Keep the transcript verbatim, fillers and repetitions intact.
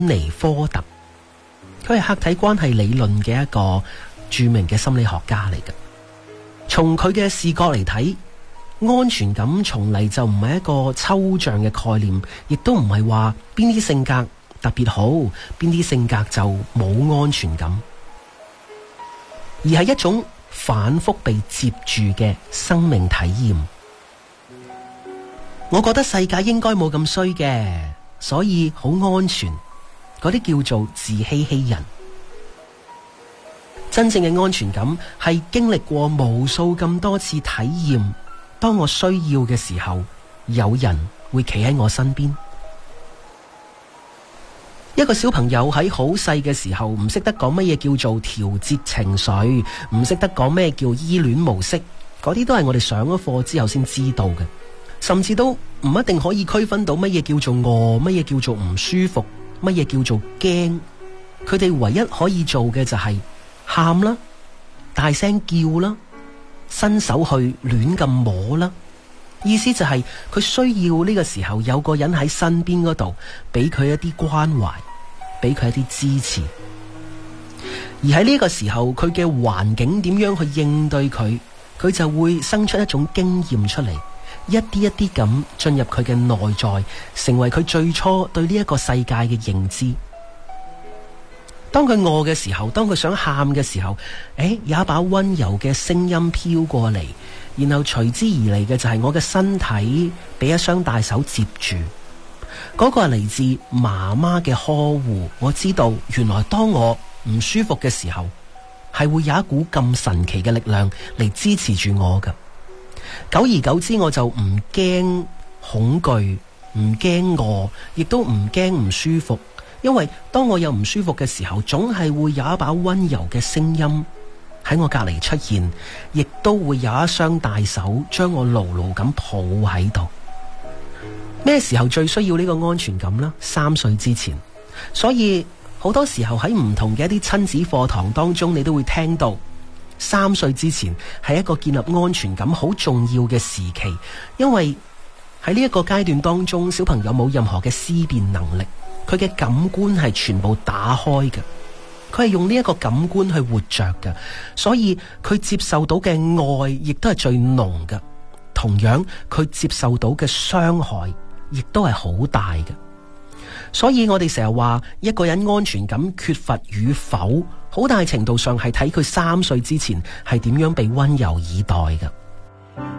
尼科特，佢係客體關係理論嘅一個著名嘅心理學家嚟嘅。從佢嘅視角嚟睇，安全感從嚟就唔係一個抽象嘅概念，亦都唔係話邊啲性格特別好，邊啲性格就冇安全感，而係一種反覆被接住嘅生命體驗。我覺得世界應該冇咁衰嘅，所以好安全，嗰啲叫做自欺欺人。真正嘅安全感係經歷過無數咁多次體驗，當我需要嘅時候，有人會企喺我身邊。一個小朋友喺好細嘅時候唔識得講乜嘢叫做調節情緒，唔識得講咩叫依戀模式，嗰啲都係我哋上咗課之後先知道嘅，甚至都唔一定可以區分到乜嘢叫做餓，乜嘢叫做唔舒服，乜嘢叫做驚。佢哋唯一可以做嘅就係喊啦，大聲叫啦，伸手去亂咁摸啦。意思就係佢需要呢個時候有個人喺身邊嗰度，俾佢一啲關懷，俾佢一啲支持。而喺呢個時候，佢嘅環境點樣去應對佢，佢就會生出一種經驗出嚟，一啲一啲咁進入佢嘅內在，成為佢最初對呢一個世界嘅認知。當佢餓嘅時候，當佢想喊嘅時候，誒，有一把溫柔嘅聲音飄過嚟，然後隨之而嚟嘅就係我嘅身體俾一雙大手接住，嗰個係嚟自媽媽嘅呵護。我知道原來當我唔舒服嘅時候，係會有一股咁神奇嘅力量嚟支持住我㗎。久而久之，我就唔驚恐懼，唔驚餓，亦都唔驚唔舒服。因為當我有唔舒服嘅時候，總係會有一把溫柔嘅聲音喺我隔籬出現，亦都會有一雙大手將我牢牢咁抱喺度。咩時候最需要呢個安全感呢？三歲之前。所以好多時候喺唔同嘅一啲親子課堂當中，你都會聽到三歲之前係一個建立安全感好重要嘅時期。因為喺呢一個階段當中，小朋友冇任何嘅思辨能力，佢嘅感官係全部打開嘅，佢係用呢一個感官去活着嘅，所以佢接受到嘅愛亦都係最濃嘅。同樣，佢接受到嘅傷害亦都係好大嘅。所以我哋成日話一個人安全感缺乏與否，好大程度上係睇佢三歲之前係點樣被溫柔以待嘅。